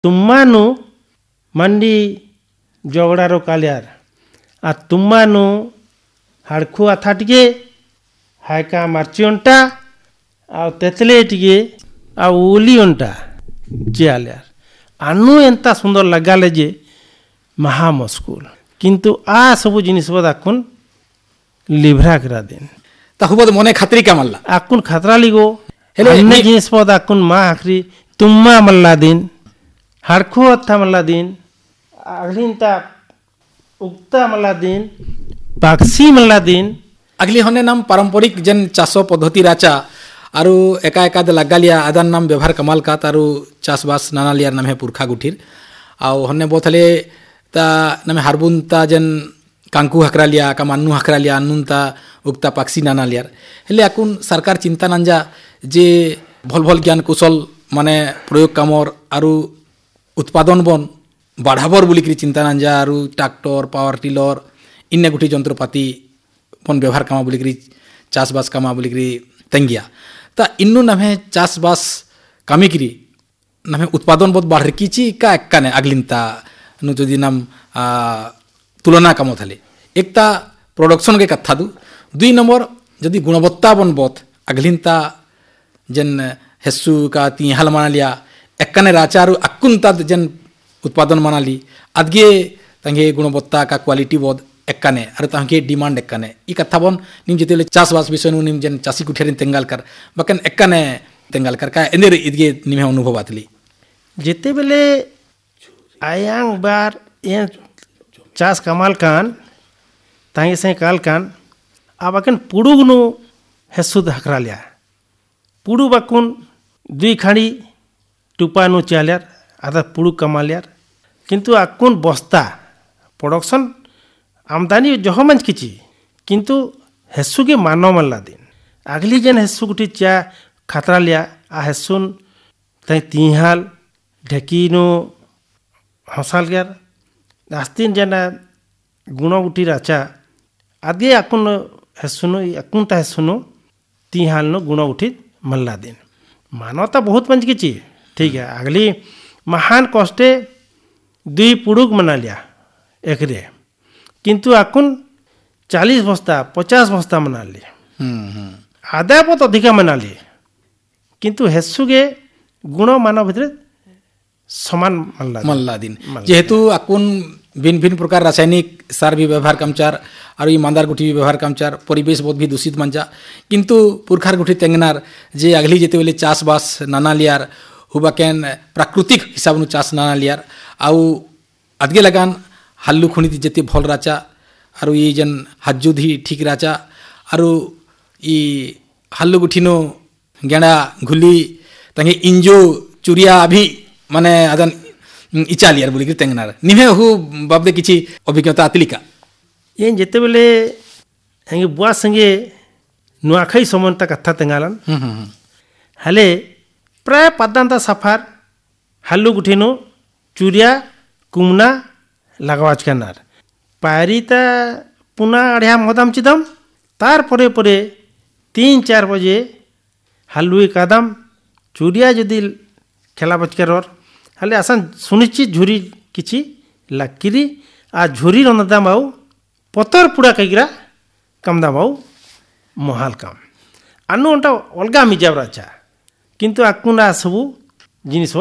तुम्मानु मंडी जोगड़ारो कालियार आ तुम्मानु हाड़खु आथा टिके हायका मार्ची अंटा आ तेतले टिके आ ओली अंटा चियालियार आनु एंता सुंदर लगाले जे महा मुस्कुल किंतु आ सब जिनिस बदाकुन लिभरा करा दिन ताहुबद मने खतरी का मल्ला आकुन खतरा लिगो अन्य जिनिस बदाकुन मा आखरी तुम्मा मल्ला दिन हाड़खु अथा मल्ला दिन अगलिंता उक्ता मल्ला दिन पाक्षी मल्ला दिन अगली होने नाम पारंपरिक जन चाषो पद्धति राचा आरु एका एका दे लगालिया आदान नाम व्यवहार कमाल का तारु चाषबास नाना लियार नाम है पुरखा गुठिर आउ होने बोथले ता नाम हारबुन ता जन कांकु हकरा लिया का मान्नु हकरा लिया अन्नुन ता उक्ता पाक्षी नाना लियार हेले आकुन सरकार चिंता नंजा जे भल भल ज्ञान कौशल माने प्रयोग कामर आरु उत्पादन बन बढ़ाबर बोलिकी चिंता नंजा आरु ट्रैक्टर पावर टिलर इन्ने गुठी जंत्रपाति बन व्यवहार कामा बोलिकी चाषबास कामा बोलिकी तेंगिया ता इन्नु नमे चाषबास कामिकिरी नमे उत्पादन बहुत बढ़ कीची का एक्काने अगलिंता नु जदि नाम तुलना कामो थाले एकता प्रोडक्शन के कथा दु दुई नंबर जदि गुणवत्ता बन बहुत अगलिंता जन हेसु का तीहाल मानालिया एक्काने राचारु अक्कुंता जन उत्पादन मानाली अदगे तंगे गुणवत्ता का क्वालिटी बहुत एक्काने अरे तंगे डिमांड एक्काने ई कथा बन निम जेतेले चाषबास विषय नु निम जन चासी कुठेरिन तेंगाल कर बकन एक्काने तेंगाल कर का एनेर इदगे निमे अनुभव आतली जेते बेले आयांग बार ये चाष कमाल कान तांगे से काल कान आबकन पुडुगनु हेसुद हकरालिया पुडु बकुन दुई खाड़ी टुपानु चालियार आधा पुडु कमालियार किंतु आकुन बस्ता प्रोडक्शन आमदानी जह मंच किची किंतु हेसु के मानव मल्ला दिन अगली जन हेसु गुटी चा खतरा लिया आ हेसुन तई तीहाल ढेकीनो हसाल गयार आस्तीन जना गुण गुटी राचा आगे अकुन हेसुनो अकुन ता हेसुनो तीहाल नो गुण उठी मल्ला दिन मानवता बहुत मंच किची ठीक है अगली महान कष्टे दुई पुडुक मना लिया एकरे किंतु आकुन 40 बस्ता 50 बस्ता मना लिए आदाय बहुत अधिका मना लिए किंतु हेसुगे गुण मानव भितर समान मल्ला दिन जेहेतु आकुन भिन्न भिन्न प्रकार रासायनिक सार भी व्यवहार कमचार और ये मांदार गुठी भी व्यवहार कमचार परिवेश बहुत भी दूषित मंजा किंतु पुरखार गुठी तेंगनार जे अगली जेते वेले चाषबास नाना लियार हुबाकेन प्राकृतिक हिसाब नु चाष नाना लियार आउ अदगे लगान हल्लू खुणी जेते भल राचा और ये जन हज्जुधी ठीक राचा और ये हल्लू गुठीनो गेंडा घुली तंगे इंजो चुरिया अभी माने आदन इचालियार बोली कि तेंगनार निमे हु बाबदे किछि अभिज्ञता आतिलिका ये जेते बेले हंगे बुआ संगे नुआखाई समन्ता कथा तेंगालन हले प्राय पदांता सफार हल्लू गुठीनो चुरिया कुमना लगवाच करनार पायरीता पुना अढ़िया मदम चिदम तार परे परे 3-4 बजे हल्लुई कादम चुरिया जदि खेला बचकर और हले आसान सुनिश्चित झुरी किछि लकीरी आ झुरी रंदाम आउ पतर पुड़ा कईरा कम दाम आउ महाल काम अनु अंटा अलगा मिजाब राचा किंतु आकुना सबु जिनिस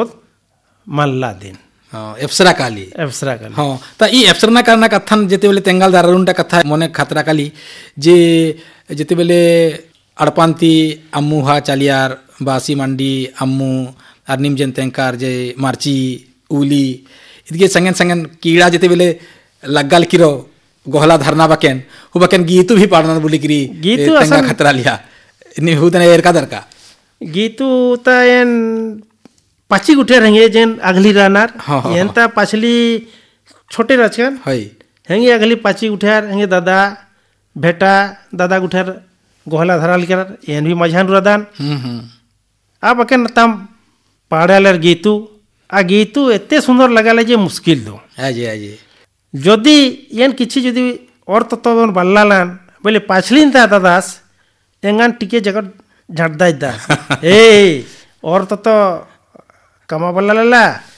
मल्ला दिन एप्सरा काली हाँ ता ई एप्सरा करना कथन जेते बेले तेंगाल दारुंटा कथा मने खतरा काली जे जेते बेले अड़पांती अम्मू हा चालियार बासी मंडी अम्मू और निम जन तेंकार जे मार्ची उली इदगे संगन संगन कीड़ा जेते बेले लग्गाल किरो गोहला धरना बकेन हु बकेन गीतु भी पाड़ना बोली किरी गीतु तेंगा खतरा लिया नि हुदने एर का दरका गीतु तायन पाची गुठे रहेंगे जेन अगली रानार येंता पाछली छोटे रचकन हई हेंगे अगली पाची गुठेर हेंगे दादा बेटा दादा गुठेर गोहला धराल कर येन भी मझान रुदान अब अकेन तम पाड़ालर गीतु आ गीतु एते सुंदर लगाले जे मुश्किल दो आजे जदि येन किछि जदि और तत्वन बल्लालान बोले पाछलिन ता दादास एंगान टिके जगत झड़दाई दा ए और तो कमा बल्ला